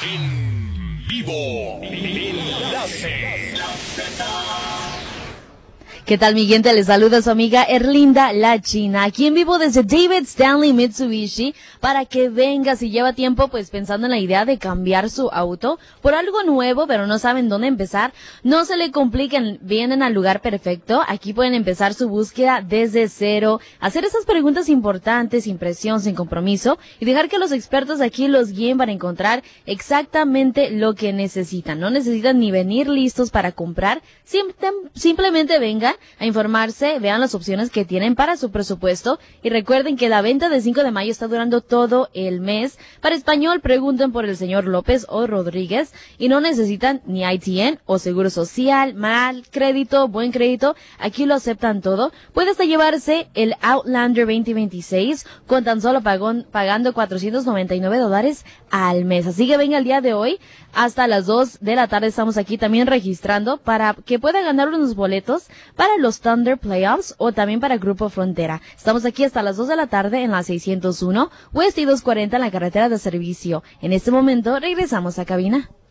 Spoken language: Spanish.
En vivo. Enlace. ¿Qué tal, mi gente? Les saluda su amiga Erlinda La China, aquí en vivo desde David Stanley Mitsubishi, para que venga, si lleva tiempo pues pensando en la idea de cambiar su auto por algo nuevo, pero no saben dónde empezar. No se le compliquen, vienen al lugar perfecto. Aquí pueden empezar su búsqueda desde cero, hacer esas preguntas importantes, sin presión, sin compromiso, y dejar que los expertos aquí los guíen para encontrar exactamente lo que necesitan. No necesitan ni venir listos para comprar, simplemente vengan a informarse, vean las opciones que tienen para su presupuesto y recuerden que la venta de 5 de mayo está durando todo el mes. Para español, pregunten por el señor López o Rodríguez y no necesitan ni ITN o seguro social, mal crédito, buen crédito. Aquí lo aceptan todo. Puede hasta llevarse el Outlander 2026 con tan solo pagando $499 al mes. Así que venga el día de hoy hasta las 2 de la tarde. Estamos aquí también registrando para que pueda ganar unos boletos para los Thunder Playoffs o también para Grupo Frontera. Estamos aquí hasta las 2 de la tarde en la 601 West y 240 en la carretera de servicio. En este momento regresamos a cabina.